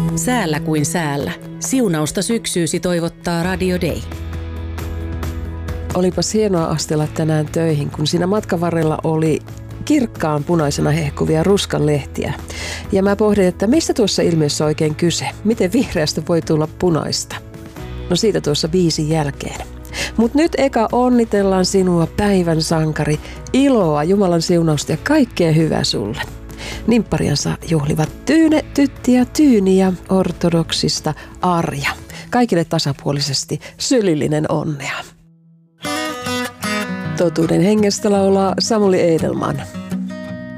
Säällä kuin säällä. Siunausta syksyysi toivottaa Radio Day. Olipas hienoa astella tänään töihin, kun siinä matkan varrella oli kirkkaan punaisena hehkuvia ruskanlehtiä. Ja mä pohdin, että mistä tuossa ilmiössä oikein kyse? Miten vihreästä voi tulla punaista? No siitä tuossa 5 jälkeen. Mut nyt eka onnitellaan sinua, päivän sankari. Iloa, Jumalan siunausta ja kaikkea hyvää sulle. Nimppariansa juhlivat Tyyne, Tytti ja Tyyni ja ortodoksista Arja. Kaikille tasapuolisesti sylillinen onnea. Totuuden hengestä laulaa Samuli Edelman.